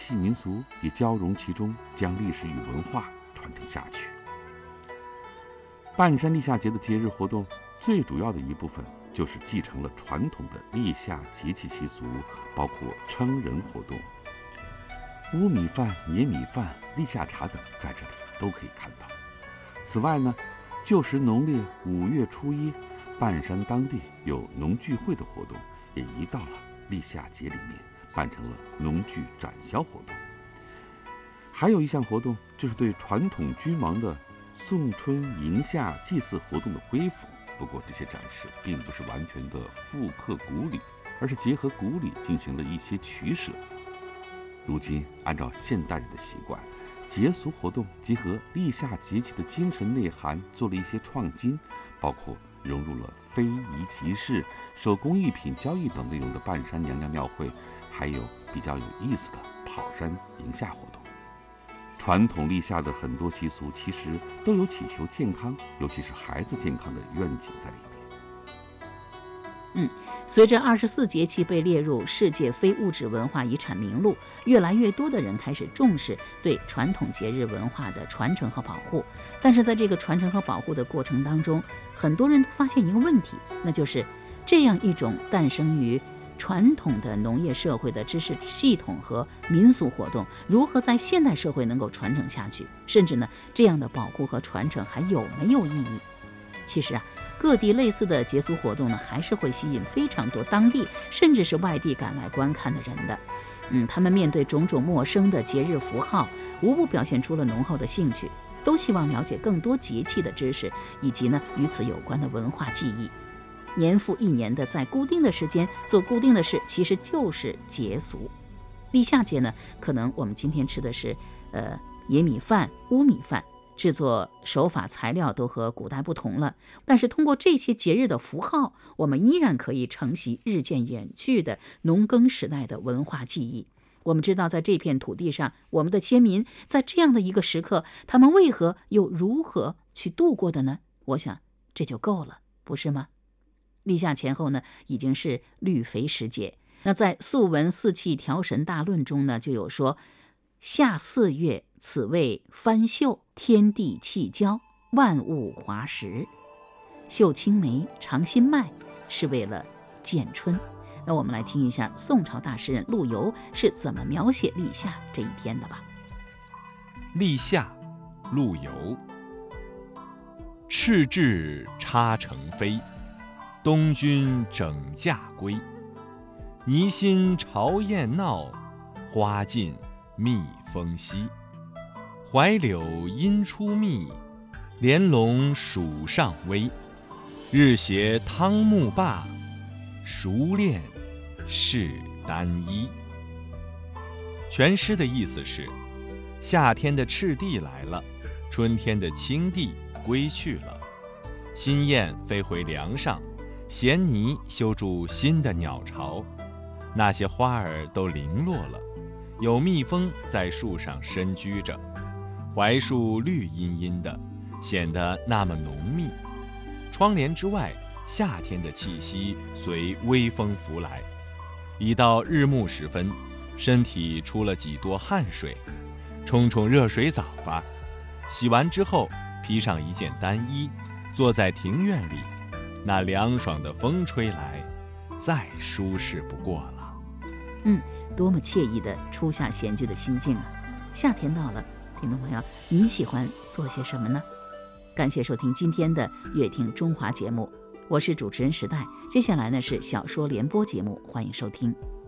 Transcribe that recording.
气民俗也交融其中，将历史与文化传承下去。半山立夏节的节日活动最主要的一部分就是继承了传统的立夏节气习俗，包括称人活动。乌米饭、黏米饭、立夏茶等在这里都可以看到。此外呢，就是农历5月初1，半山当地有农具会的活动，也移到了立夏节里面，办成了农具展销活动。还有一项活动就是对传统君王的送春迎夏祭祀活动的恢复，不过这些展示并不是完全的复刻古礼，而是结合古礼进行了一些取舍。如今按照现代人的习惯，节俗活动结合立夏节气的精神内涵做了一些创新，包括融入了非遗集市、手工艺品交易等内容的半山娘娘庙会，还有比较有意思的跑山迎夏活动。传统立夏的很多习俗其实都有祈求健康，尤其是孩子健康的愿景在里面。 随着24节气被列入世界非物质文化遗产名录，越来越多的人开始重视对传统节日文化的传承和保护。但是在这个传承和保护的过程当中，很多人都发现一个问题，那就是这样一种诞生于传统的农业社会的知识系统和民俗活动，如何在现代社会能够传承下去？甚至呢，这样的保护和传承还有没有意义？其实各地类似的节俗活动呢，还是会吸引非常多当地甚至是外地赶来观看的人的。他们面对种种陌生的节日符号，无不表现出了浓厚的兴趣，都希望了解更多节气的知识，以及呢与此有关的文化记忆。年复一年的在固定的时间做固定的事，其实就是节俗。立夏节呢，可能我们今天吃的是野米饭、乌米饭，制作手法材料都和古代不同了，但是通过这些节日的符号，我们依然可以承袭日渐远去的农耕时代的文化记忆。我们知道在这片土地上，我们的先民在这样的一个时刻，他们为何又如何去度过的呢？我想这就够了，不是吗？立夏前后呢，已经是绿肥时节。那在《素文四气调神大论》中呢，就有说：夏4月，此谓翻秀，天地气交，万物华实。绣青梅，尝新麦，是为了见春。那我们来听一下宋朝大诗人陆游是怎么描写立夏这一天的吧。 立夏，陆游。赤雉插成飞，东君整驾归。泥心朝燕闹，花尽蜜蜂稀。槐柳阴出蜜，莲笼暑上微。日斜汤沐罢，熟练是单衣。全诗的意思是，夏天的赤地来了，春天的青地归去了，新燕飞回梁上，衔泥修筑新的鸟巢，那些花儿都零落了，有蜜蜂在树上深居着，槐树绿茵茵的，显得那么浓密。窗帘之外，夏天的气息随微风拂来。一到日暮时分，身体出了几多汗水，冲冲热水澡吧。洗完之后，披上一件单衣，坐在庭院里，那凉爽的风吹来，再舒适不过了。 多么惬意的初夏闲居的心境啊！夏天到了，听众朋友，你喜欢做些什么呢？感谢收听今天的乐听中华节目，我是主持人时代。接下来呢是小说联播节目，欢迎收听。